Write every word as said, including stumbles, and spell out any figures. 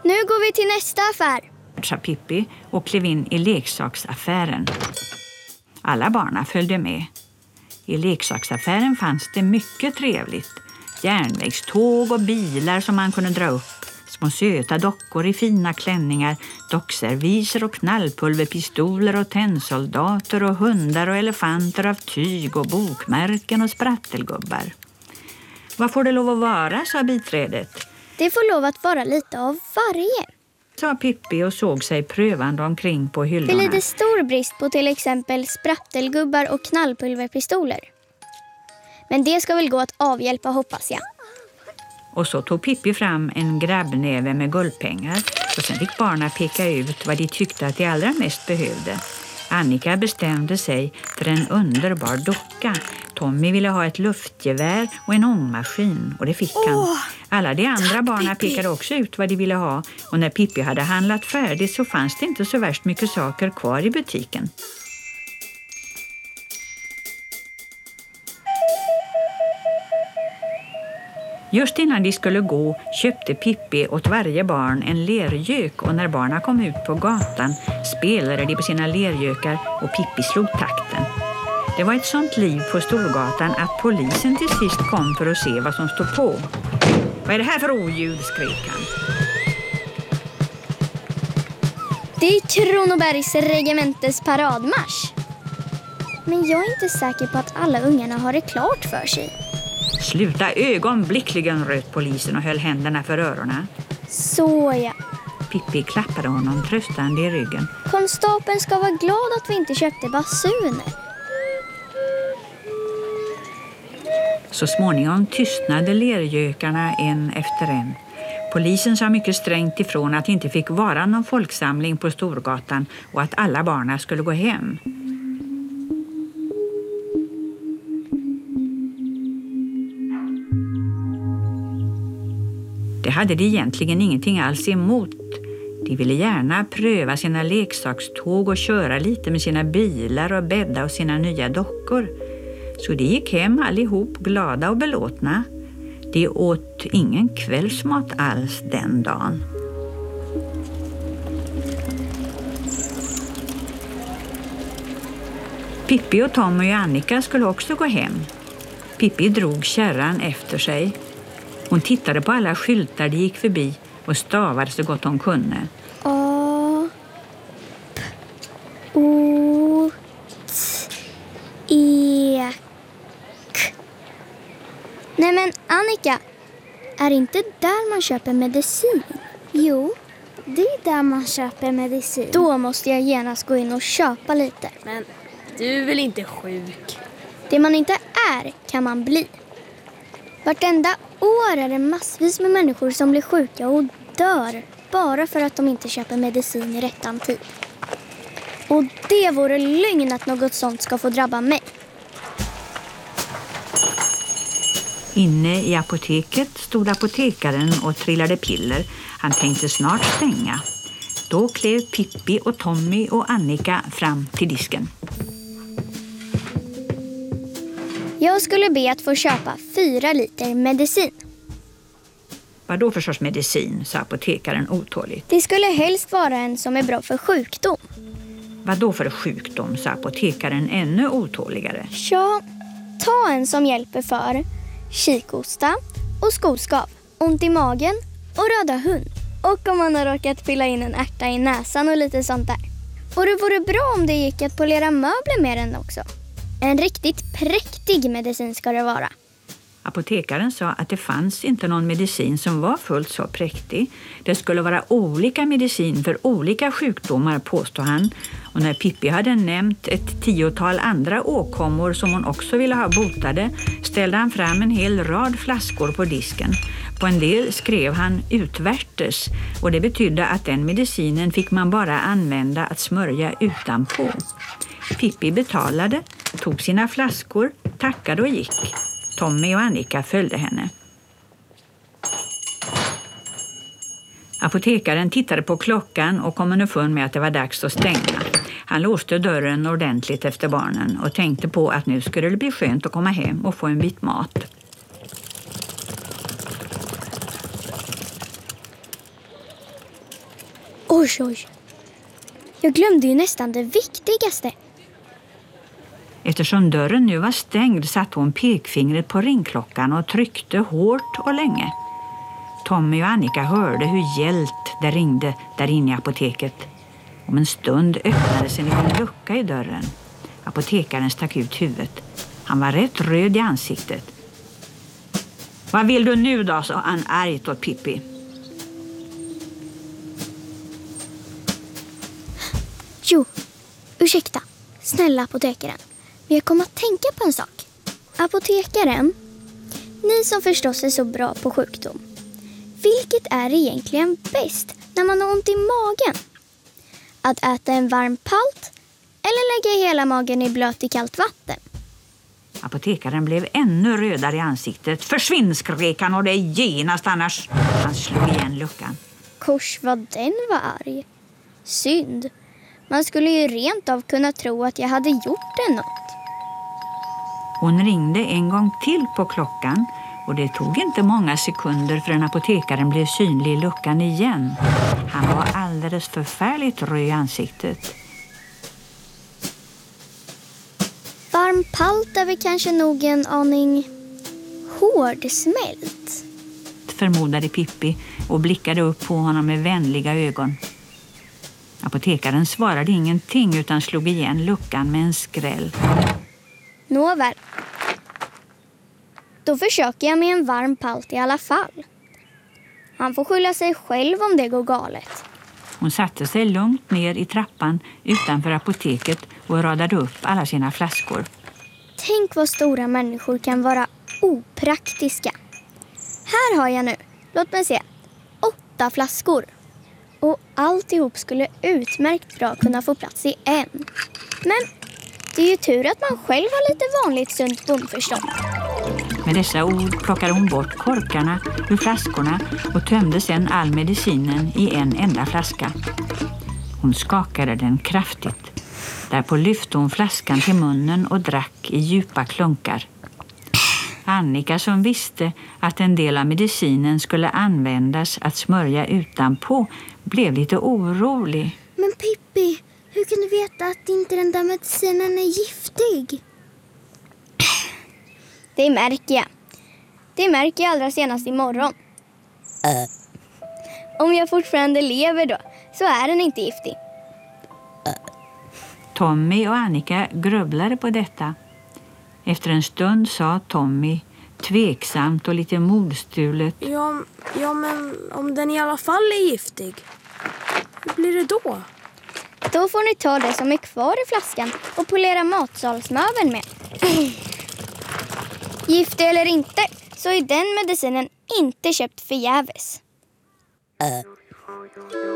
Nu går vi till nästa affär, sa Pippi och klev in i leksaksaffären. Alla barna följde med. I leksaksaffären fanns det mycket trevligt. Järnvägståg och bilar som man kunde dra upp. Små söta dockor i fina klänningar, dockserviser och knallpulverpistoler och tennsoldater och hundar och elefanter av tyg och bokmärken och sprattelgubbar. Vad får det lov att vara, sa biträdet. Det får lov att vara lite av varje, sa Pippi och såg sig prövande omkring på hyllorna. Det lider stor brist på till exempel sprattelgubbar och knallpulverpistoler. Men det ska väl gå att avhjälpa, hoppas jag. Och så tog Pippi fram en grabbnäve med guldpengar och sen fick barnen peka ut vad de tyckte att de allra mest behövde. Annika bestämde sig för en underbar docka. Tommy ville ha ett luftgevär och en ångmaskin och det fick han. Åh, Alla de andra tack, barnen Pippi. pekade också ut vad de ville ha och när Pippi hade handlat färdigt så fanns det inte så värst mycket saker kvar i butiken. Just innan de skulle gå köpte Pippi åt varje barn en lergök och när barnen kom ut på gatan spelade de på sina lergökar och Pippi slog takten. Det var ett sånt liv på Storgatan att polisen till sist kom för att se vad som stod på. Vad är det här för oljud, skrek han. Det är Kronobergs regementes paradmarsch. Men jag är inte säker på att alla ungarna har det klart för sig. Sluta ögonblickligen, röt polisen och höll händerna för öronen. Så ja. Pippi klappade honom tröstande i ryggen. Konstapeln ska vara glad att vi inte köpte basuner. Så småningom tystnade lergökarna en efter en. Polisen sa mycket strängt ifrån att det inte fick vara någon folksamling på Storgatan och att alla barnen skulle gå hem. Det hade de egentligen ingenting alls emot. De ville gärna pröva sina leksakståg och köra lite med sina bilar och bädda och sina nya dockor. Så de gick hem allihop glada och belåtna. De åt ingen kvällsmat alls den dagen. Pippi och Tommy och Annika skulle också gå hem. Pippi drog kärran efter sig. Hon tittade på alla skyltar de gick förbi och stavade så gott hon kunde. A, P, O, T, E, K. Nej men Annika, är inte där man köper medicin? Jo, det är där man köper medicin. Då måste jag genast gå in och köpa lite. Men du är väl inte sjuk? Det man inte är kan man bli. Vartenda år är det massvis med människor som blir sjuka och dör bara för att de inte köper medicin i rättan tid. Och det vore lögn att något sånt ska få drabba mig. Inne i apoteket stod apotekaren och trillade piller. Han tänkte snart stänga. Då klev Pippi och Tommy och Annika fram till disken. Jag skulle be att få köpa fyra liter medicin. Vad då för sorts medicin, sa apotekaren otåligt. Det skulle helst vara en som är bra för sjukdom. Vad då för sjukdom, sa apotekaren ännu otåligare. Ja, ta en som hjälper för kikhosta och skoskav, ont i magen och röda hund. Och om man har råkat fylla in en ärta i näsan och lite sånt där. Och det vore bra om det gick att polera möbler med den också. En riktigt präktig medicin ska det vara. Apotekaren sa att det fanns inte någon medicin som var fullt så präktig. Det skulle vara olika medicin för olika sjukdomar, påstod han. Och när Pippi hade nämnt ett tiotal andra åkommor som hon också ville ha botade ställde han fram en hel rad flaskor på disken. På en del skrev han utvärtes och det betydde att den medicinen fick man bara använda att smörja utanpå. Pippi betalade, tog sina flaskor, tackade och gick. Tommy och Annika följde henne. Apotekaren tittade på klockan och kom underfund med att det var dags att stänga. Han låste dörren ordentligt efter barnen och tänkte på att nu skulle det bli skönt att komma hem och få en bit mat. Oj, oj. Jag glömde ju nästan det viktigaste. Eftersom dörren nu var stängd satte hon pekfingret på ringklockan och tryckte hårt och länge. Tommy och Annika hörde hur gällt det ringde där inne i apoteket. Om en stund öppnades en liten lucka i dörren. Apotekaren stack ut huvudet. Han var rätt röd i ansiktet. Vad vill du nu då, sa han argt åt Pippi. Jo, ursäkta. Snälla apotekaren. Men jag kommer att tänka på en sak. Apotekaren, ni som förstås är så bra på sjukdom. Vilket är egentligen bäst när man har ont i magen? Att äta en varm palt eller lägga hela magen i blöt i kallt vatten? Apotekaren blev ännu rödare i ansiktet. Försvinn, skrek han, och det genast annars. Han slog igen luckan. Kors vad den var arg. Synd. Man skulle ju rent av kunna tro att jag hade gjort det något. Hon ringde en gång till på klockan och det tog inte många sekunder förrän apotekaren blev synlig i luckan igen. Han var alldeles förfärligt röd i ansiktet. Varm palt är väl kanske nog en aning hårdsmält, förmodade Pippi och blickade upp på honom med vänliga ögon. Apotekaren svarade ingenting utan slog igen luckan med en skräll. Nåväl. Då försöker jag med en varm palt i alla fall. Han får skylla sig själv om det går galet. Hon satte sig lugnt ner i trappan utanför apoteket och radade upp alla sina flaskor. Tänk vad stora människor kan vara opraktiska. Här har jag nu, låt mig se, åtta flaskor. Och alltihop skulle utmärkt bra kunna få plats i en. Men det är ju tur att man själv har lite vanligt sunt bondförstånd. Med dessa ord plockade hon bort korkarna ur flaskorna och tömde sedan all medicinen i en enda flaska. Hon skakade den kraftigt. Därpå lyfte hon flaskan till munnen och drack i djupa klunkar. Annika, som visste att en del av medicinen skulle användas att smörja utanpå, blev lite orolig. Men Pippi, hur kan du veta att inte den där medicinen är giftig? Det märker jag. Det märker jag allra senast imorgon. Äh. Om jag fortfarande lever då, så är den inte giftig. Äh. Tommy och Annika grubblade på detta. Efter en stund sa Tommy, tveksamt och lite modstulet. Ja, ja, men om den i alla fall är giftig, hur blir det då? Då får ni ta det som är kvar i flaskan och polera matsalsmöbeln med. Giftig eller inte, så är den medicinen inte köpt förgäves. Äh.